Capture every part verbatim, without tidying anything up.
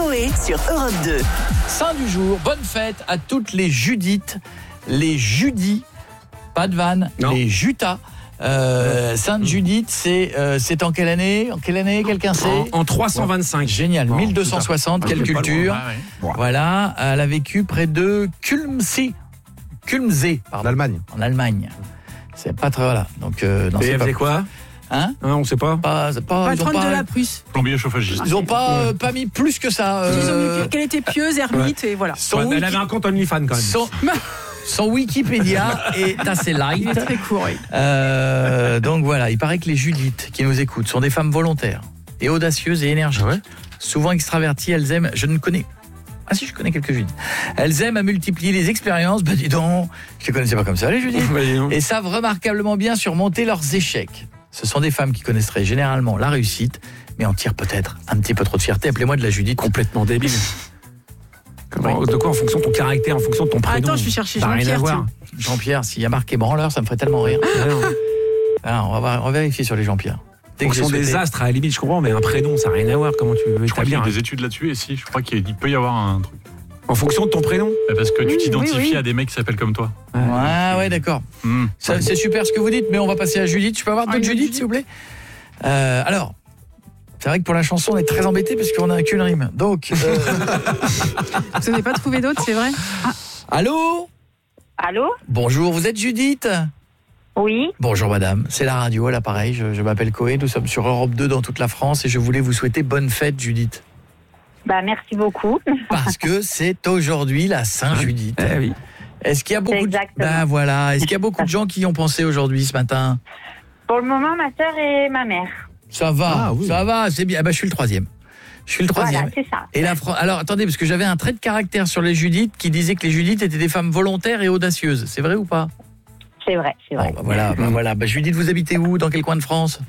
Coé sur Europe deux. Saint du jour, bonne fête à toutes les Judith, les Judis, pas de vanne, Non. les Jutas. Euh, Sainte Judith, c'est euh, c'est en quelle année? En quelle année, quelqu'un sait? En, en trois cent vingt-cinq. Génial, Bon, mille deux cent soixante, quelle c'est pas culture. loin. Ah, ouais. Voilà, elle a vécu près de Kulmsee, Kulmsee, En pardon, Allemagne. en Allemagne. C'est pas très voilà. Donc euh, non, Et c'est elle pas faisait quoi? hein Hein, on sait pas. pas, c'est pas, ils ont Patronne pas, de la Prusse. Plombier chauffagiste. ils ont pas euh, pas mis plus que ça. Ils ont euh, mis qu'elle était pieuse, ermite, et voilà. son, Ouais, mais elle wiki- avait un compte OnlyFans quand même. son, son Wikipédia est assez light. Il est très court, oui. Euh, donc voilà, il paraît que les Judith qui nous écoutent sont des femmes volontaires et audacieuses et énergiques. Ah ouais Souvent extraverties, elles aiment, je ne connais Ah si, je connais quelques Judith. Elles aiment à multiplier les expériences, bah dis donc, je les connaissais pas comme ça les Judith. Bah, dis donc. Et savent remarquablement bien surmonter leurs échecs. Ce sont des femmes qui connaisseraient généralement la réussite, mais en tirent peut-être un petit peu trop de fierté. Appelez-moi de la Judith. Complètement débile. Comment, de quoi en fonction de ton caractère, en fonction de ton prénom? Attends, je vais chercher Ça n'a rien à Jean-Pierre, voir. Jean-Pierre, s'il y a marqué branleur, ça me ferait tellement rire. Non. Ah, on, va, on va vérifier sur les Jean-Pierre. En Dès que j'ai fonction des souhaité- astres, à la limite, je comprends, mais un prénom, ça n'a rien à voir. Comment tu veux Je crois qu'il y a établir? des études là-dessus et si, je crois qu'il peut y avoir un truc. En fonction de ton prénom? Parce que tu Oui, t'identifies oui, oui. à des mecs qui s'appellent comme toi. Ouais, ouais, d'accord. Hmm. Ça, c'est super ce que vous dites, mais on va passer à Judith. Je peux avoir Ah, d'autres une autre Judith, Judith. s'il vous plaît? euh, Alors, c'est vrai que pour la chanson, on est très embêté parce qu'on n'a qu'une rime. Donc, euh, Vous n'avez pas trouvé d'autres, c'est vrai? Ah, allô? Allô? Bonjour, vous êtes Judith? Oui, Bonjour madame, c'est la radio à l'appareil, je, je m'appelle Coé, nous sommes sur Europe deux dans toute la France et je voulais vous souhaiter bonne fête Judith. bah merci beaucoup. Parce que c'est aujourd'hui la Saint-Judith. Eh oui. Est-ce qu'il y a beaucoup de... Exactement. Ben voilà, est-ce qu'il y a beaucoup de gens qui y ont pensé aujourd'hui ce matin? Pour le moment, ma sœur et ma mère. Ça va, Ah, oui. ça va, c'est bien. Ah ben, je suis le troisième. Je suis le troisième. Voilà, c'est ça. Et la Fran- Alors attendez, parce que j'avais un trait de caractère sur les Judith qui disait que les Judith étaient des femmes volontaires et audacieuses. C'est vrai ou pas? C'est vrai, c'est vrai. Bon, bah voilà, bah voilà. Bah, Judith, vous habitez où? Dans quel coin de France?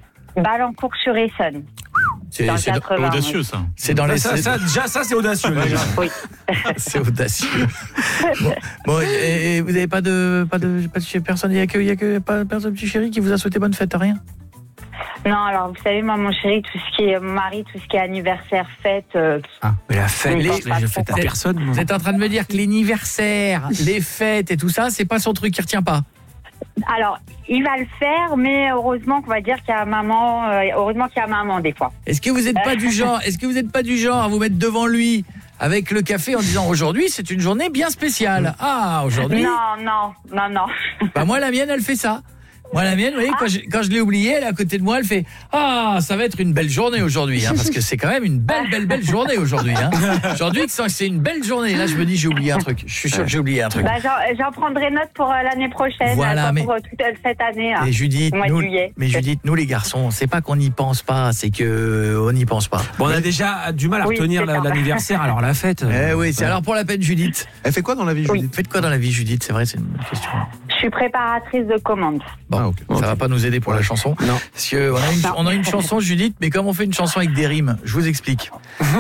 Balancourt-sur-Essonne. C'est Dans le c'est dans, quatre-vingts, Audacieux, ça. c'est dans les... Ça, ça, déjà, ça, c'est audacieux. déjà. Oui. C'est audacieux. Bon, bon, et, et vous n'avez pas de, pas de, pas de personne, il n'y a que, il y a que pas personne, petit chéri, qui vous a souhaité bonne fête, rien? Non, alors vous savez, moi, mon chéri, tout ce qui est mon mari, tout ce qui est anniversaire, fête, euh, Ah, mais la fête, Mais les, pense pas je trop. fête à personne. moi. Vous êtes en train de me dire que l'anniversaire, les fêtes et tout ça, c'est pas son truc qui retient pas? alors, il va le faire, mais heureusement qu'on va dire qu'il y a maman, euh, heureusement qu'il y a maman des fois. Est-ce que vous n'êtes pas du genre, est-ce que vous n'êtes pas du genre à vous mettre devant lui avec le café en disant aujourd'hui c'est une journée bien spéciale? Ah, aujourd'hui. Non, non, non, non. Bah moi la mienne elle fait ça. Moi la mienne, vous voyez, quand je, quand je l'ai oubliée, elle est à côté de moi, elle fait ah ça va être une belle journée aujourd'hui, hein, parce que c'est quand même une belle belle belle journée aujourd'hui. Hein. Aujourd'hui c'est une belle journée. Là je me dis j'ai oublié un truc. Je suis sûr que j'ai oublié un truc. Bah, j'en, j'en prendrai note pour euh, l'année prochaine, Voilà, pas mais- pour euh, toute euh, cette année. hein. Et Judith, au mois de nous, juillet. mais Judith, nous les garçons, c'est pas qu'on n'y pense pas, c'est que on n'y pense pas. Bon, on a déjà du mal à Oui, retenir c'est la- ça. l'anniversaire, alors la fête. Eh oui, c'est alors pour la peine Judith. Elle fait quoi dans la vie, Judith? Faites quoi dans la vie Judith? C'est vrai, c'est une bonne question. Je suis préparatrice de commande. Bon, Ah, ok. ça va pas nous aider pour la chanson. Non. Parce que on a, une, on a une chanson Judith, mais comme on fait une chanson avec des rimes, je vous explique.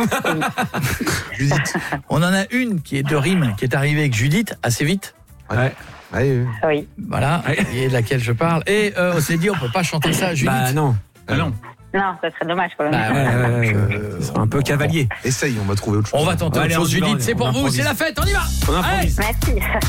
Judith. On en a une qui est de rimes, qui est arrivée avec Judith assez vite. Ouais. Allez, euh, Oui. Voilà, et de laquelle je parle. Et euh, on s'est dit, on peut pas chanter ça, Judith. Bah non. Ah non. Non, ça serait dommage quand même. Bah, ouais, Ouais, ouais, ouais. euh, C'est un peu cavalier. essaye, on va trouver autre chose. on va tenter Allez, autre chose, on y va, Judith. on- C'est on pour vous, improvise. c'est la fête, on y va. On improvise. Merci.